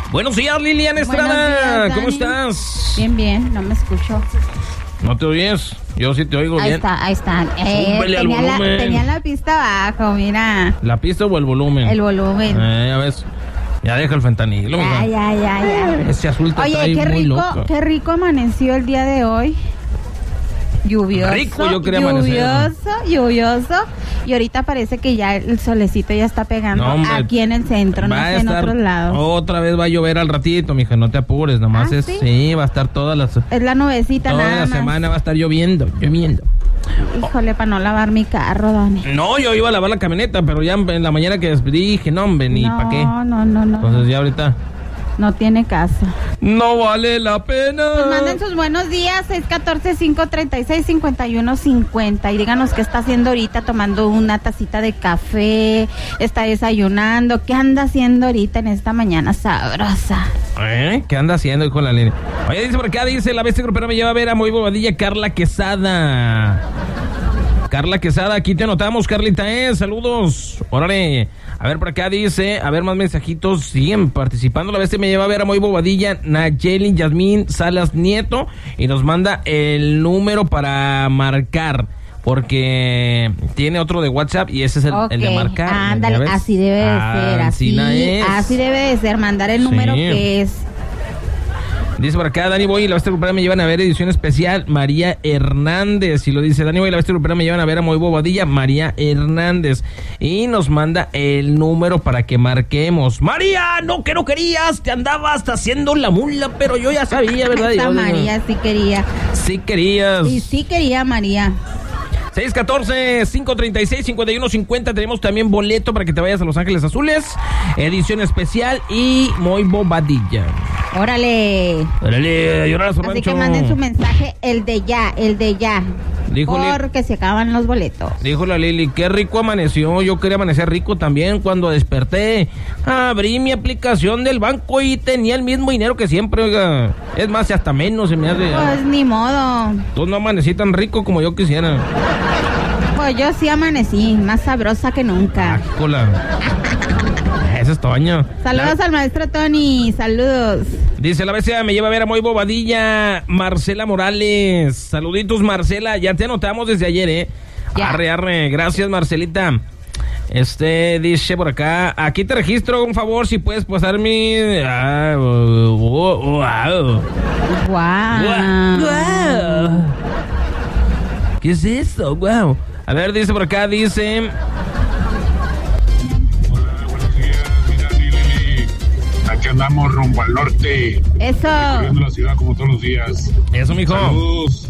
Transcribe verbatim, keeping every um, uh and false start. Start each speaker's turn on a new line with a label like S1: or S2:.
S1: Buenos días, Lilian Estrada.
S2: Días,
S1: ¿Cómo estás?
S2: Bien, bien, no me escucho.
S1: ¿No te oyes? Yo sí te oigo
S2: ahí
S1: bien.
S2: Está, ahí está, eh,
S1: Súbele al
S2: tenía, la,
S1: volumen.
S2: tenía la pista abajo, mira.
S1: ¿La pista o el volumen?
S2: El volumen.
S1: Eh, ya ves. Ya deja el fentanilo.
S2: Ya, ya, ya, ya.
S1: Ese azul te
S2: Oye,
S1: trae
S2: qué
S1: muy
S2: rico,
S1: loco.
S2: qué rico amaneció el día de hoy. Lluvioso,
S1: Rico, yo quería amanecer.
S2: lluvioso, lluvioso. Y ahorita parece que ya el solecito ya está pegando
S1: No, hombre,
S2: aquí en el centro, no
S1: va a
S2: sé, en
S1: estar-
S2: otros lados.
S1: Otra vez va a llover al ratito, mija, no te apures, nomás
S2: ¿Ah,
S1: es,
S2: sí?
S1: sí, va a estar todas las,
S2: Es la nubecita
S1: toda
S2: nada
S1: la
S2: más.
S1: semana va a estar lloviendo, lloviendo.
S2: Híjole, para no lavar mi carro, Dani.
S1: No, yo iba a lavar la camioneta, pero ya en la mañana que dije, no, hombre, ni
S2: no,
S1: para qué.
S2: No, no, no.
S1: Entonces ya ahorita
S2: No tiene caso.
S1: no vale la pena.
S2: Pues manden sus buenos días, seis uno cuatro, cinco tres seis, cinco uno cinco cero. Y díganos qué está haciendo ahorita, tomando una tacita de café, está desayunando. ¿Qué anda haciendo ahorita en esta mañana sabrosa?
S1: ¿Eh? ¿Qué anda haciendo, hijo de la línea? Oye, dice por acá, dice, la bestia grupera me lleva a ver a muy bobadilla Carla Quesada. Carla Quesada, aquí te anotamos, Carlita, eh, saludos. Órale, a ver por acá dice, a ver más mensajitos, siguen participando. La bestia me lleva a ver a muy bobadilla Nayeli Yasmín Salas Nieto y nos manda el número para marcar, porque tiene otro de WhatsApp y ese es el,
S2: Ok,
S1: el de marcar.
S2: ándale,
S1: ¿ya ves?
S2: así debe de
S1: Ah,
S2: ser, así,
S1: no es.
S2: así debe de ser, mandar el número
S1: Sí.
S2: que es.
S1: Dice por acá, Dani Boy y la bestia grupera me llevan a ver edición especial María Hernández. Y lo dice, Dani Boy y la bestia grupera me llevan a ver a muy bobadilla María Hernández. Y nos manda el número para que marquemos. María, no que no querías, te andabas haciendo la mula, pero yo ya sabía, ¿verdad?
S2: Esta
S1: Yo-
S2: María sí quería.
S1: Sí querías.
S2: Y sí quería María.
S1: seis uno cuatro, cinco tres seis, cinco uno cinco cero. Tenemos también boleto para que te vayas a Los Ángeles Azules. Edición especial y muy bobadilla.
S2: Órale.
S1: Órale, a llorar a su
S2: Así
S1: rancho.
S2: que manden su mensaje, el de ya, el de ya.
S1: Díjole.
S2: Porque se acaban los boletos.
S1: Dijo la Lili, qué rico amaneció. Yo quería amanecer rico también. Cuando desperté, abrí mi aplicación del banco y tenía el mismo dinero que siempre, oiga. Es más, y hasta menos se me hace.
S2: Pues ni modo.
S1: Tú no amanecí tan rico como yo quisiera.
S2: Pues yo sí amanecí, más sabrosa que nunca.
S1: Ah, cola. Eso es Toño.
S2: Saludos
S1: La-
S2: al maestro Tony, saludos.
S1: Dice la bestia, me lleva a ver a muy bobadilla Marcela Morales. Saluditos, Marcela. Ya te anotamos desde ayer, ¿eh?
S2: Ya.
S1: Arre, arre. Gracias, Marcelita. Este dice por acá, aquí te registro, un favor, si puedes pasar mi... Ah, oh, oh, oh, wow.
S2: Guau.
S1: Wow. ¿Qué es eso? Wow. A ver, dice por acá, dice...
S3: Buenos días, mira, Lili. Aquí andamos rumbo al norte,
S2: Eso.
S3: recorriendo la ciudad como todos los días.
S1: Eso, mijo.
S3: Saludos.